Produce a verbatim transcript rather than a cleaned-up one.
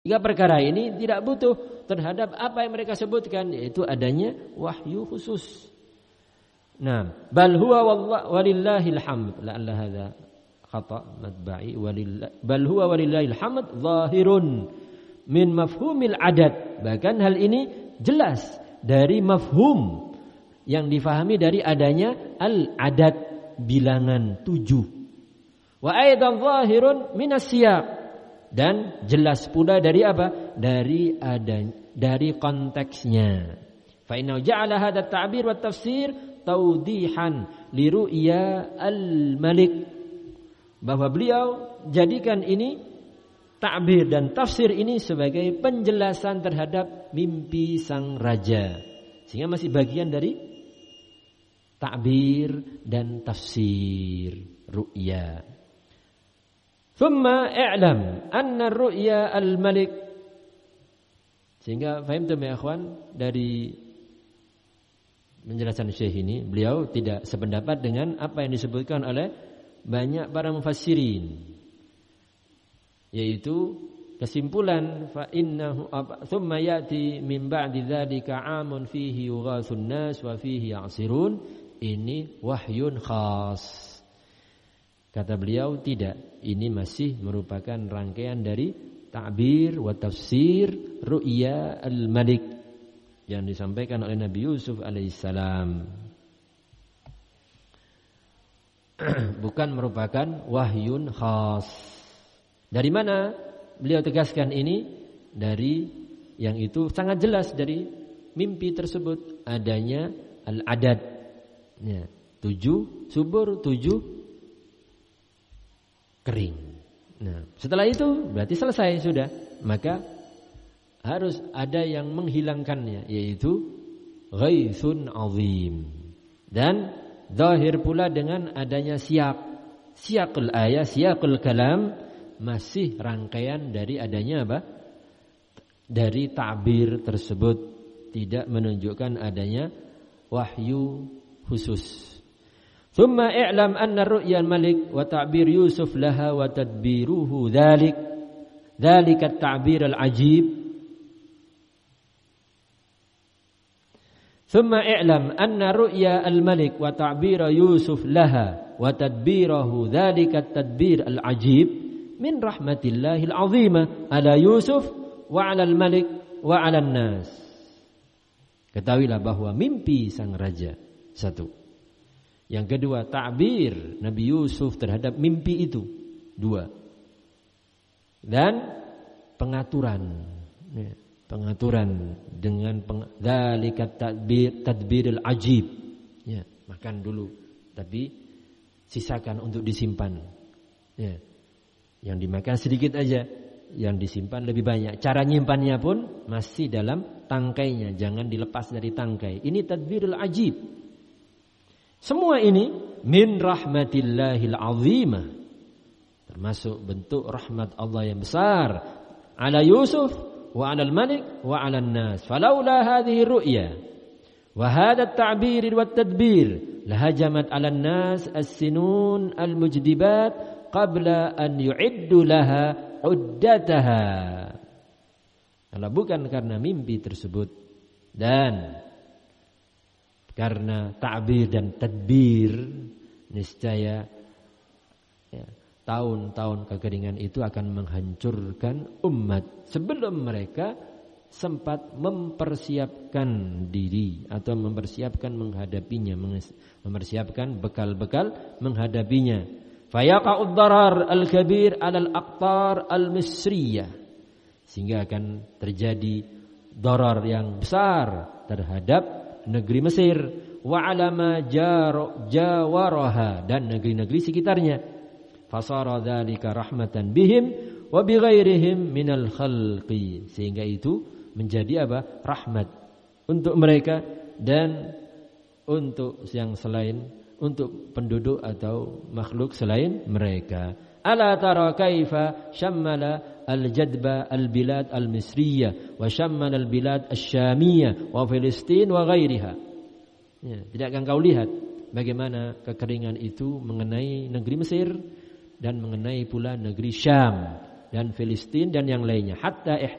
Jika perkara ini tidak butuh terhadap apa yang mereka sebutkan, yaitu adanya wahyu khusus. Nah, bal huwa walillahil hamd. La'alla hadza khata matba'i walillah. Bal huwa walillahil hamd zahirun min mafhumil adad. Bahkan hal ini jelas dari mafhum yang difahami dari adanya al-adad, bilangan tujuh. Wa aidan zahirun minas siyaq. Dan jelas pula dari apa? Dari ada dari konteksnya. Fa inna ja'ala hadha at-ta'bir wa tafsir tawdihan li ru'ya al-malik. Bahwa beliau jadikan ini ta'bir dan tafsir ini sebagai penjelasan terhadap mimpi sang raja. Sehingga masih bagian dari ta'bir dan tafsir ru'ya. Thumma i'lam anna ru'ya al-malik. Sehingga fahimtum ya ikhwan, dari penjelasan Syekh ini, beliau tidak sependapat dengan apa yang disebutkan oleh banyak para mufassirin, yaitu kesimpulan fa innahu thumma ya'ti min ba'di dzalika 'amun fihi yughathun nas wa fihi ya'sirun. Ini wahyun khas. Kata beliau, tidak, ini masih merupakan rangkaian dari ta'bir wa tafsir ru'ya al-malik yang disampaikan oleh Nabi Yusuf alaihissalam. Bukan merupakan wahyun khas. Dari mana beliau tegaskan ini? Dari yang itu sangat jelas dari mimpi tersebut adanya al-adad, ya, tujuh subur, tujuh kering. Nah, setelah itu berarti selesai sudah. Maka harus ada yang menghilangkannya, yaitu ghaithun azim. Dan zahir pula dengan adanya siyak. Siyaqul ayat, siyaqul kalam masih rangkaian dari adanya apa? Dari ta'bir tersebut, tidak menunjukkan adanya wahyu khusus. Thumma i'lam anna ru'ya al-malik wa ta'bir Yusuf laha wa tadbiruhu dhalik dhalika at-ta'bir al-ajib. Thumma i'lam anna ru'ya al-malik wa ta'bir Yusuf laha wa tadbiruhu dhalika at-tadbir al-ajib min rahmatillahil 'azimah ala Yusuf wa 'ala al-malik wa 'ala an-nas. Ketahuilah bahwa mimpi sang raja, satu. Yang kedua, ta'bir Nabi Yusuf terhadap mimpi itu, dua. Dan pengaturan, ya, pengaturan dengan peng, dzalika tadbir tadbirul ajib. Ya, makan dulu, tapi sisakan untuk disimpan. Ya. Yang dimakan sedikit aja, yang disimpan lebih banyak. Cara nyimpannya pun masih dalam tangkainya, jangan dilepas dari tangkai. Ini tadbirul ajib. Semua ini min rahmatillahil azimah, termasuk bentuk rahmat Allah yang besar ala Yusuf wa ala al-malik wa ala an-nas. Falaula hadhihi ru'ya wa hadha at-ta'bir wa at-tadbir lahajamat ala an-nas as-sinun al-mujdibat qabla an yu'iddu laha uddataha. Kalau bukan karena mimpi tersebut dan karena ta'bir dan tadbir, niscaya ya, tahun-tahun kekeringan itu akan menghancurkan umat sebelum mereka sempat mempersiapkan diri atau mempersiapkan menghadapinya, mempersiapkan bekal-bekal menghadapinya. Fayaqa'ud darar al-kabir 'alal aqtar al-misriyah, sehingga akan terjadi darar yang besar terhadap negeri Mesir, wa alama jawaraha, dan negeri-negeri sekitarnya. Fasara dzalika rahmatan bihim wa bighairihim minal khalqi, sehingga itu menjadi apa? Rahmat untuk mereka dan untuk yang selain, untuk penduduk atau makhluk selain mereka. Ala tara kaifa syammala al-jadba al-bilad al-misriyah wa syammala al-bilad asy-syamiyah wa Filistin wa ghairiha. Ya, tidak akan kau lihat bagaimana kekeringan itu mengenai negeri Mesir dan mengenai pula negeri Syam dan Filistin dan yang lainnya. Hatta